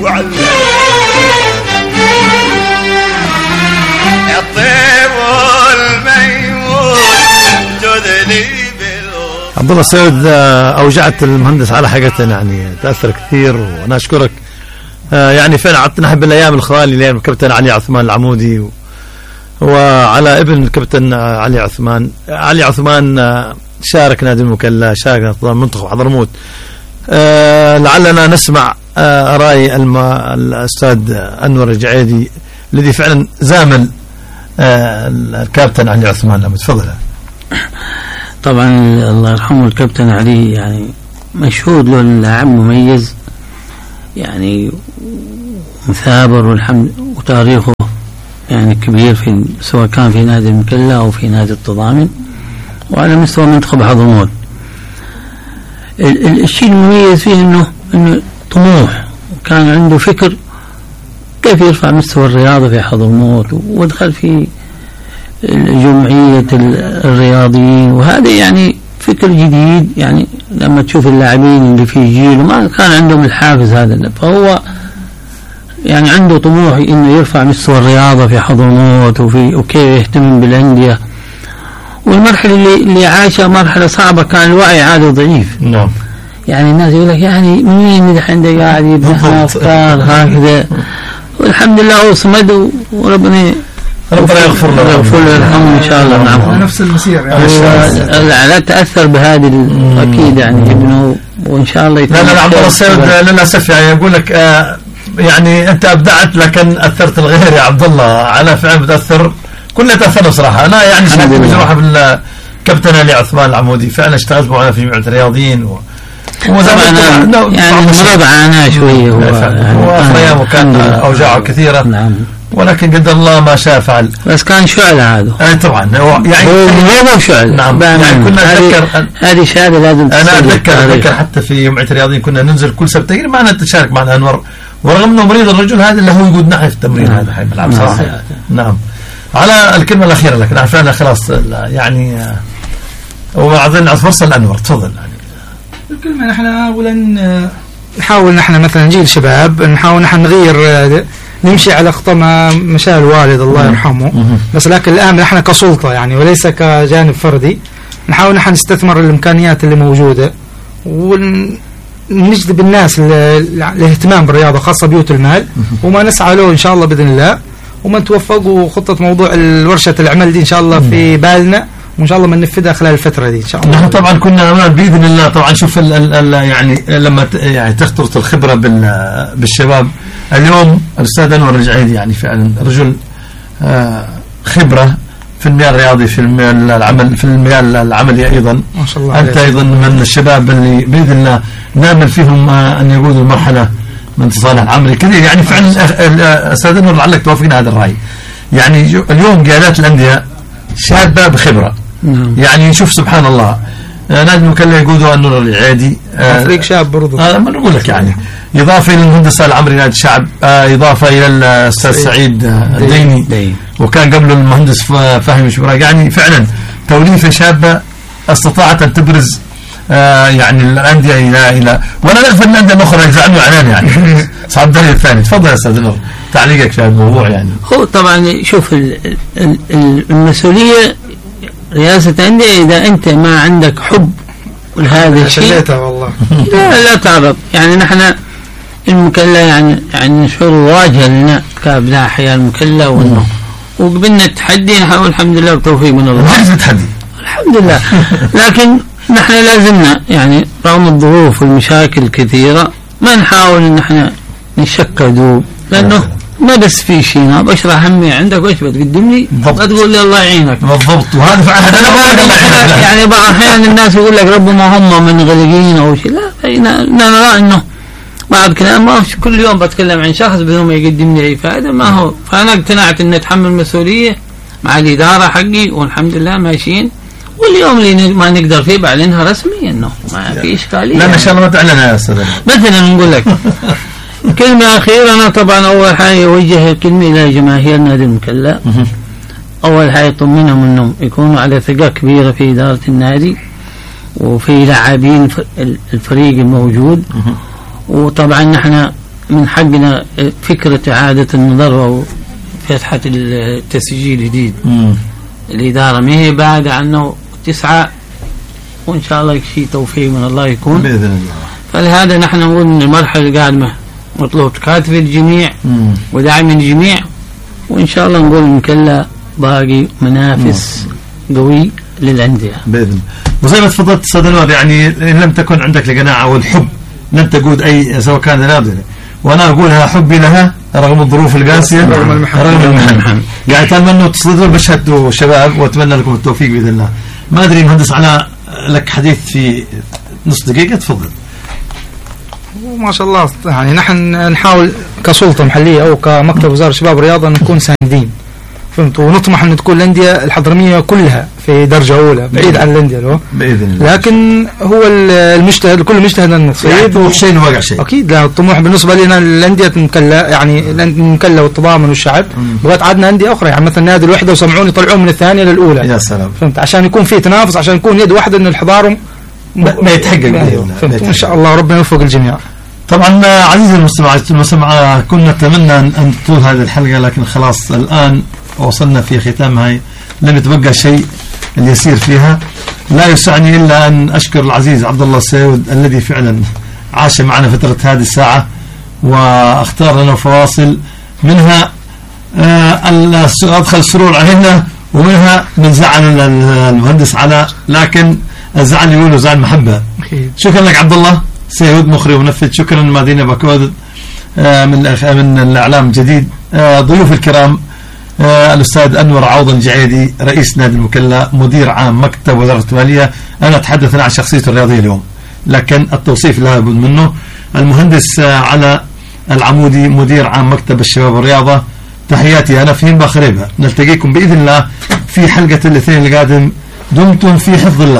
وعلى الطيب والميمون جذلي عبد الله السيد. أوجعت المهندس على حقيقة يعني تأثر كثير وأنا أشكرك. يعني فعلا عطنا حب الأيام الخالي لين الكابتن علي عثمان العمودي وعلى ابن الكابتن علي عثمان شارك نادي المكلا، شارك منتخب حضرموت. لعلنا نسمع رأي الأستاذ أنور الجعيدي الذي فعلا زامل الكابتن علي عثمان. تفضل. طبعا الله يرحمه الكابتن علي يعني مشهود له لاعب مميز يعني مثابر والحمد وتاريخه يعني كبير في سواء كان في نادي المكلا أو في نادي التضامن وعلى مستوى منتخب حضرموت. الشيء المميز فيه انه طموح، كان عنده فكر كيف يرفع مستوى الرياضة في حضرموت ودخل في جمعية الرياضيين، وهذا يعني فكر جديد. يعني لما تشوف اللاعبين اللي في جيله ما كان عندهم الحافز هذا، فهو يعني عنده طموح انه يرفع مستوى الرياضة في حضرموت وكيف يهتم بالأندية. والمرحلة اللي عاشها مرحلة صعبة، كان الوعي عادي ضعيف. نعم. يعني الناس يقول لك يعني مين عنده قاعد يبني أفكار هكذا، والحمد لله هو صمد وربنا يغفر له ويرحمه إن شاء الله. نعم. نفس المسير يعني لا تأثر بهذه أكيد يعني ابنه وإن شاء الله لا عبد الله السيد للأسف يعني يقول لك يعني أنت أبدعت لكن أثرت الغير يا عبد الله. على فعلا بتأثر كلنا تأثرنا بصراحة. أنا يعني شهدت بصراحة بالكابتن علي عثمان العمودي، فعلا اشتغلت معنا في جمعية الرياضيين يعني مرض عاناه شوية هو أيامه كان أوجاعه كثيرة. نعم. ولكن قدر الله ما شاء فعل. بس كان شعلة هذا. طبعا هو شعلة. نعم. يعني كنا نتذكر هذه شهادة لازم أنا أتذكر حتى في جمعية الرياضيين كنا ننزل كل سبتين معنا تشارك معنا أنور، ورغم أنه مريض الرجل هذا اللي هو يقودنا في التمرين هذا حي ملعب صراحة. نعم. على الكلمة الأخيرة لك نحن فعلا خلاص يعني وأعطينا فرصة لأنور. تفضل. الكلمة نحن أولا نحاول نحن مثلا جيل شباب نحاول نحن نغير نمشي على خطى ما مشى الوالد الله يرحمه، بس لكن الآن نحن كسلطة يعني وليس كجانب فردي نحاول نحن نستثمر الإمكانيات اللي موجودة ونجذب الناس الاهتمام بالرياضة خاصة بيوت المال، وما نسعى له إن شاء الله بإذن الله، وما توفق وخطة موضوع الورشة العمل دي إن شاء الله في بالنا، وإن شاء الله بننفذها خلال الفترة دي إن شاء الله. نحن طبعا كنا أمام بإذن الله. طبعا شوف يعني لما يعني تختلط الخبرة بالشباب اليوم الأستاذ أنور الجعيدي يعني فعلا رجل خبرة في المجال الرياضي، في المجال العمل، في المجال العملي أيضا. ما شاء الله. أنت أيضا من الشباب اللي بإذن الله نامل فيهم أن يقودوا المرحلة من تصالح العملي كثير. يعني فعلا أستاذ أنور لعلك توافقنا هذا الرأي. يعني اليوم قيادات الأندية شابة بخبرة. يعني نشوف سبحان الله نادي المكلا يقودوا أنور الجعيدي فريق شاب برضو. ما نقول لك يعني إضافة إلى المهندس العمري نادي الشعب، إضافة إلى الأستاذ سعيد الديني، وكان قبله المهندس فهمي شبراك. يعني فعلا توليفة شابة استطاعت أن تبرز يعني الأندية إلى ولا نغفل الأندية الأخرى يزعلوا عنان يعني. صعب الدليل الثاني. تفضل يا أستاذ نور تعليقك في هذا الموضوع. يعني هو طبعا شوف المسؤولية رئاسة أندية إذا أنت ما عندك حب لهذا الشيء والله لا تعرض. يعني نحن المكلا يعني نشعر واجهة لنا كأبناء حياة المكلا وإنه وقبلنا التحدي نحاول الحمد لله بتوفيق من الله التحدي الحمد لله. لكن نحن لازمنا يعني رغم الظروف والمشاكل الكثيرة ما نحاول إن نحن نشكى دوب، لأنه ما بس في شيء أنا بشرح همي عندك وإيش بتقدم لي تقول لي الله يعينك. بالضبط. وهذا فعلا يعني بعض أحيان الناس يقول لك ربما هم منغلقين أو شيء، لا نرى إنه بعض كلام ما كل يوم بتكلم عن شخص بدون ما يقدم لي أي فائدة ما هو. فأنا اقتنعت إن أتحمل مسؤولية مع الإدارة حقي والحمد لله ماشيين، واليوم اللي ما نقدر فيه بعلنها رسمي إنه ما في إشكالية. لا إن شاء الله ما تعلنها يا أستاذ. مثلا نقول لك كلمة أخيرة. أنا طبعا أول حاجة أوجه كلمة إلى جماهير نادي المكلا. أول حاجة طمنهم أنهم يكونوا على ثقة كبيرة في إدارة النادي وفي لاعبين الفريق الموجود. وطبعا نحن من حقنا فكرة إعادة النظر وفتحة التسجيل جديد. الإدارة ما هي بعد عنه تسعى، وإن شاء الله شيء توفيق من الله يكون بإذن الله. فلهذا نحن نقول أن المرحلة القادمة مطلوب تكاتف الجميع ودعم الجميع، وإن شاء الله نقول نكلا باقي منافس قوي للأندية بإذن الله. وزي ما تفضلت أستاذ أنور، يعني إن لم تكن عندك القناعة والحب لن تقود أي سواء كان نابذة، وأنا أقولها حبي لها رغم الظروف القاسية رغم المحن. يعني أتمنى تصدروا بشهد شباب، وأتمنى لكم التوفيق بإذن الله. ما أدري مهندس علاء لك حديث في نص دقيقة، تفضل. ما شاء الله، يعني نحن نحاول كسلطة محلية أو كمكتب وزارة الشباب والرياضة نكون ساندين، فهمت، ونطمح أن تكون الأندية الحضرمية كلها في درجة أولى بعيد عن الأندية له بإذن الله. لكن هو المجتهد، كل مجتهد أن نصيب وشيء وقع شيء. أكيد. لا الطموح بالنسبة لنا الأندية نكلا، يعني نكلا والتضامن والشعب. بغيت عدنا أندية أخرى، يعني مثلا نادي الوحدة وسمعوني يطلعون من الثانية للأولى. يا سلام. فهمت، عشان يكون في تنافس، عشان يكون يد واحدة أن الحضارم ما يتحقق. فهمت، إن شاء الله ربنا يوفق الجميع. طبعا عزيزي المستمع كنا نتمنى أن تطول هذه الحلقة، لكن خلاص الآن وصلنا في ختامها، لم يتبقى شيء اليسير فيها. لا يسعني إلا أن أشكر العزيز عبد الله السيود الذي فعلا عاش معنا فترة هذه الساعة، واختار لنا فواصل منها أدخل السرور علينا، ومنها من زعل المهندس علاء، لكن الزعل يقولوا زعل محبة. شكرا لك عبد الله سيود، مخرج ومنفذ. شكرا مدينة باكود من الإعلام الجديد. ضيوف الكرام الأستاذ أنور عوض الجعيدي رئيس نادي المكلا، مدير عام مكتب وزارة المالية. أنا أتحدث عن شخصيته الرياضية اليوم، لكن التوصيف لا بد منه. المهندس علاء العمودي مدير عام مكتب الشباب والرياضة. تحياتي أنا فهيم باخريبة. نلتقيكم بإذن الله في حلقة الاثنين القادم. دمتم في حفظ الله.